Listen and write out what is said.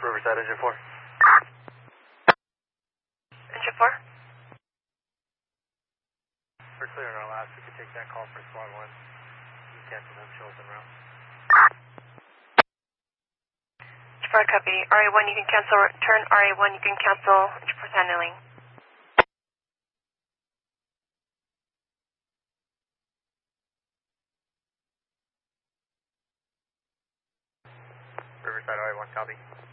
Riverside, engine 4. Engine 4? We're clear on our last. We could take that call for squad 1. You can cancel them, show us en route. Engine 4, copy. RA1, you can cancel return. RA1, you can cancel engine 4 handling. Riverside, RA1, copy.